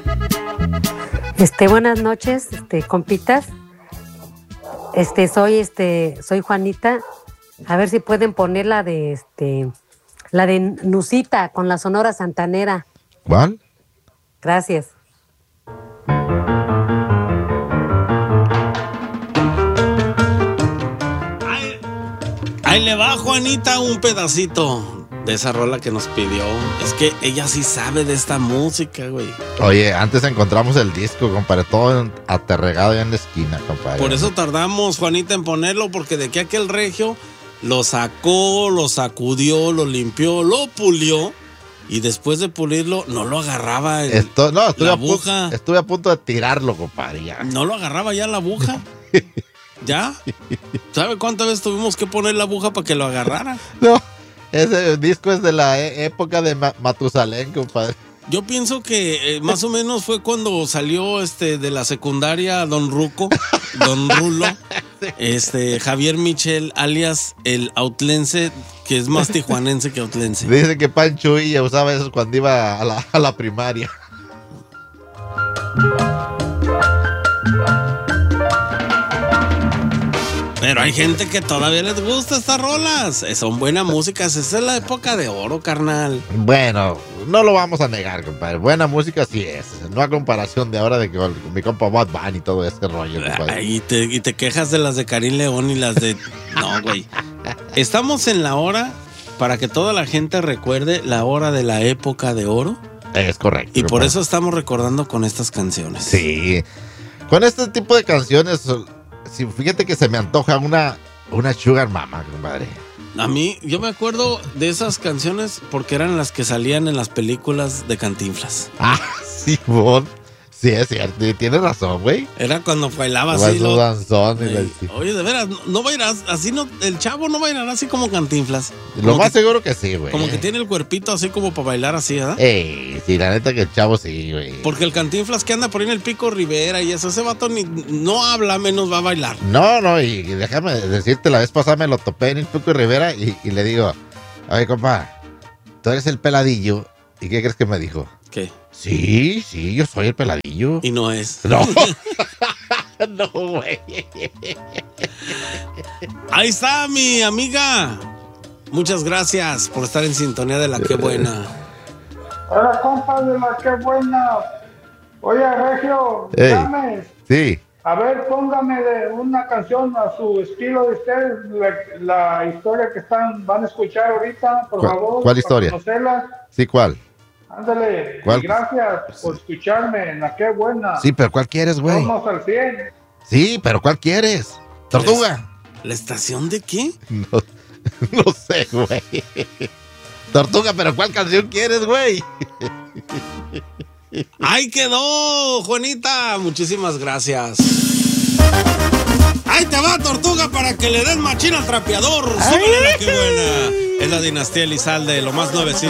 Buenas noches, compitas. Soy Juanita. A ver si pueden poner la de Nusita con la Sonora Santanera. ¿Cuál? Gracias. Ahí le va, Juanita, un pedacito de esa rola que nos pidió. Es que ella sí sabe de esta música, güey. Oye, antes encontramos el disco, compadre, todo aterregado ya en la esquina, compadre. Por eso tardamos, Juanita, en ponerlo, porque de que aquel regio lo sacó, lo sacudió, lo limpió, lo pulió, y después de pulirlo, no lo agarraba la aguja. Estuve a punto de tirarlo, compadre, ya. No lo agarraba ya la aguja. ¿Ya? ¿Sabe cuántas veces tuvimos que poner la aguja para que lo agarrara? No. Ese disco es de la época de Matusalén, compadre. Yo pienso que más o menos fue cuando salió de la secundaria Don Rulo, Javier Michel, alias el autlense, que es más tijuanense que autlense. Dice que Pancho Villa usaba eso cuando iba a la primaria. Pero hay gente que todavía les gusta estas rolas. Son buenas músicas. Esa es la época de oro, carnal. Bueno, no lo vamos a negar, compadre. Buena música sí es. No a comparación de ahora de que mi compa Bad Bunny y todo ese rollo, compadre. Y te quejas de las de Karim León y las de... No, güey. Estamos en la hora para que toda la gente recuerde la hora de la época de oro. Es correcto. Y por eso estamos recordando con estas canciones. Sí. Con este tipo de canciones... Sí, fíjate que se me antoja una Sugar Mama, compadre. A mí, yo me acuerdo de esas canciones porque eran las que salían en las películas de Cantinflas. Ah, sí, bon. Sí, es cierto, tienes razón, güey. Era cuando bailaba así. Oye, de veras, no bailarás así, no, el chavo no bailará así como Cantinflas. Lo más seguro que sí, güey. Como que tiene el cuerpito así como para bailar así, ¿verdad? Sí, la neta que el chavo sí, güey. Porque el Cantinflas que anda por ahí en el Pico Rivera y eso, ese vato no habla, menos va a bailar. No, y déjame decirte, la vez pasada me lo topé en el Pico Rivera y le digo, oye, compa, tú eres el peladillo. ¿Y qué crees que me dijo? ¿Qué? Sí, yo soy el peladillo. Y no es. No. No, güey. Ahí está mi amiga. Muchas gracias por estar en sintonía de La Qué Buena. Hola, compa de La Qué Buena. Oye, Regio, llame. Sí. A ver, póngame una canción a su estilo de ustedes, la historia que van a escuchar ahorita, por favor. ¿Cuál historia? Conocerla. Sí, ¿cuál? Ándale, y gracias por escucharme, La Qué Buena. Sí, pero ¿cuál quieres, güey? Vamos al 100. Sí, pero ¿cuál quieres? ¿Tortuga? ¿La estación de qué? No sé, güey. Tortuga, pero ¿cuál canción quieres, güey? Ahí quedó, Juanita. Muchísimas gracias. Ahí te va, Tortuga, para que le des machín al trapeador. Súbele, La Qué Buena. Es la dinastía Elizalde, lo más nuevecito.